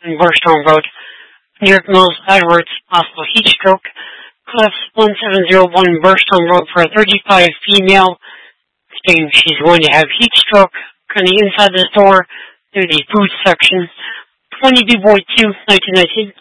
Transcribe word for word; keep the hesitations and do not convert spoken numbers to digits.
on Burstone Road. New York Mills, Edwards, possible heat stroke. Cliffs one seven zero one Burstone Road for a thirty-five female, saying she's going to have heat stroke. Coming inside the store through the food section. twenty B Boy two, nineteen nineteen.